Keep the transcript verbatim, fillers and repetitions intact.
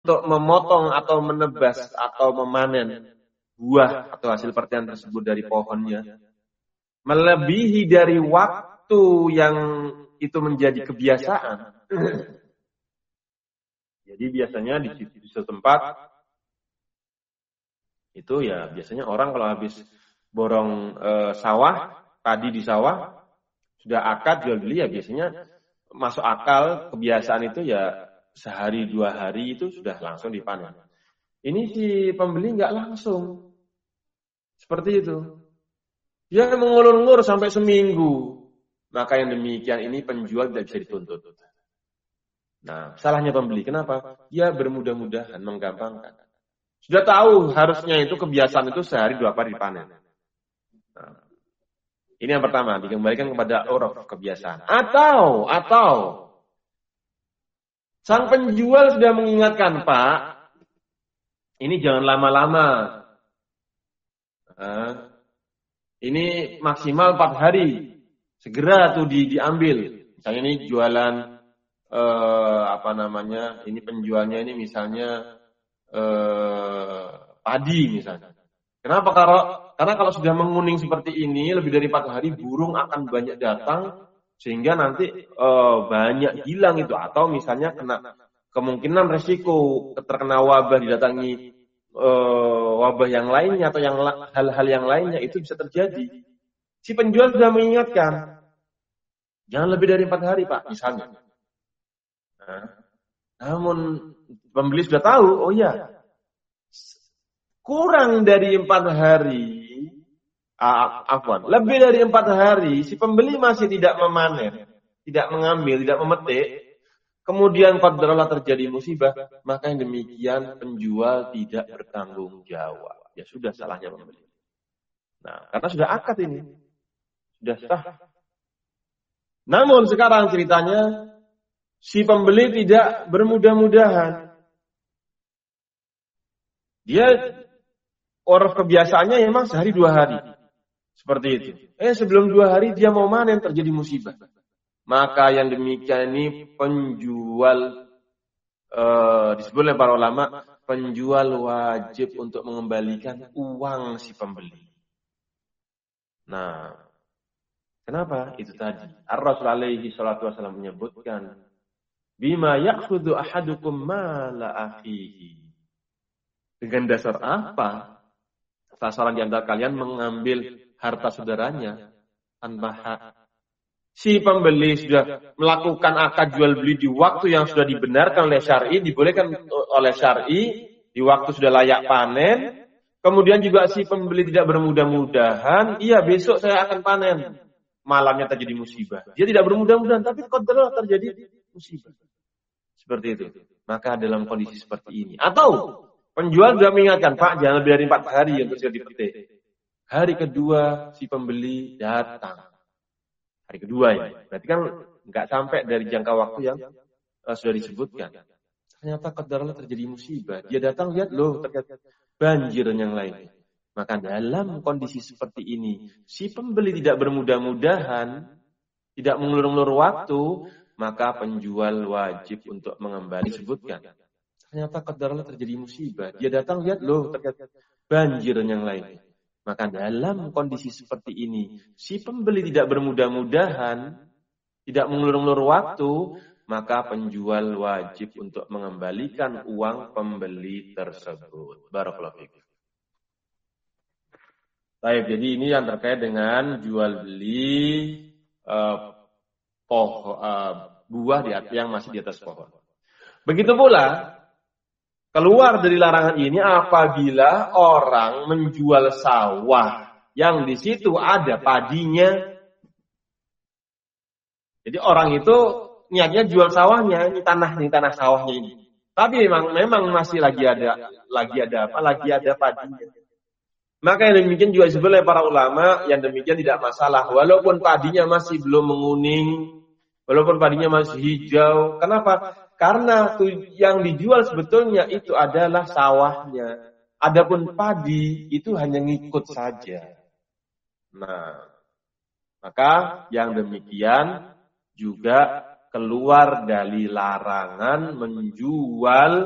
untuk memotong atau menebas atau memanen buah atau hasil pertanian tersebut dari pohonnya melebihi dari waktu yang itu menjadi kebiasaan. Jadi biasanya di, di suatu tempat itu ya biasanya orang kalau habis borong e, sawah, padi di sawah, sudah akad jual beli ya biasanya masuk akal kebiasaan itu ya sehari dua hari itu sudah langsung dipanen. Ini si pembeli nggak langsung. Seperti itu. Dia mengulur-ulur sampai seminggu. Maka yang demikian ini penjual tidak bisa dituntut. Nah, salahnya pembeli. Kenapa? Dia bermudah-mudahan, menggampangkan. Sudah tahu harusnya itu kebiasaan itu sehari dua kali dipanen. Nah, ini yang pertama, dikembalikan kepada uruf kebiasaan. Atau, atau sang penjual sudah mengingatkan, Pak, ini jangan lama-lama. Nah, ini maksimal empat hari. Segera tuh di, diambil. Misalnya ini jualan eh, apa namanya? Ini penjualnya ini misalnya eh, padi misalnya. Kenapa? Kalau karena kalau sudah menguning seperti ini lebih dari empat hari burung akan banyak datang sehingga nanti eh, banyak hilang itu atau misalnya kena kemungkinan resiko terkena wabah didatangi eh, wabah yang lainnya atau yang hal-hal yang lainnya itu bisa terjadi. Si penjual sudah mengingatkan, jangan lebih dari empat hari, Pak, misalnya. Nah, namun pembeli sudah tahu, oh ya, kurang dari empat hari, ah, afwan, lebih dari empat hari, si pembeli masih tidak memanen, tidak mengambil, tidak memetik, kemudian qadarullah terjadi musibah, maka yang demikian penjual tidak bertanggung jawab. Ya sudah, salahnya pembeli. Nah, karena sudah akad ini. Sudah sah. Namun sekarang ceritanya si pembeli tidak bermudah-mudahan. Dia orang kebiasaannya memang sehari dua hari. Seperti itu. Eh sebelum dua hari dia mau manen terjadi musibah. Maka yang demikian ini penjual eh, disebut oleh para ulama penjual wajib untuk mengembalikan uang si pembeli. Nah, kenapa? Itu tadi. Ar-Rasul alaihi salatu wasallam menyebutkan, bima ya'khudhu ahadukum mala akhihi. Dengan dasar apa salah seorang di antara kalian mengambil harta saudaranya tanpa hak? Si pembeli sudah melakukan akad jual beli di waktu yang sudah dibenarkan oleh syar'i, dibolehkan oleh syar'i, di waktu sudah layak panen. Kemudian juga si pembeli tidak bermudah-mudahan, iya besok saya akan panen. Malamnya terjadi musibah. Dia tidak bermudah-mudahan, tapi qadarullah terjadi musibah. Seperti itu. Maka dalam kondisi seperti ini. Atau penjual sudah mengingatkan, Pak, jangan lebih dari empat hari yang sudah dipetik. Hari kedua si pembeli datang. Hari kedua ya. Berarti kan nggak sampai dari jangka waktu yang uh, sudah disebutkan. Ternyata qadarullah terjadi musibah. Dia datang lihat loh ternyata banjir dan yang lain. Maka dalam kondisi seperti ini, si pembeli tidak bermudah-mudahan, tidak mengulur-ulur waktu, maka penjual wajib untuk mengembali. Sebutkan. Ternyata qadarullah terjadi musibah. Dia datang lihat loh ternyata banjir dan yang lain. Maka dalam kondisi seperti ini, si pembeli tidak bermudah-mudahan, tidak mengulur-ulur waktu, maka penjual wajib untuk mengembalikan uang pembeli tersebut. Barakallahu fiik. Baik, jadi ini yang terkait dengan jual beli uh, poh, uh, buah di atas, yang masih di atas pohon. Begitu pula keluar dari larangan ini apabila orang menjual sawah yang di situ ada padinya. Jadi orang itu niatnya jual sawahnya, ini tanah ini tanah sawahnya ini. Tapi memang memang masih lagi ada lagi ada apa? Lagi ada padinya. Maka yang demikian juga disebut oleh para ulama, yang demikian tidak masalah walaupun padinya masih belum menguning, walaupun padinya masih hijau. Kenapa? Karena yang dijual sebetulnya itu adalah sawahnya. Adapun padi itu hanya ngikut saja. Nah, maka yang demikian juga keluar dari larangan menjual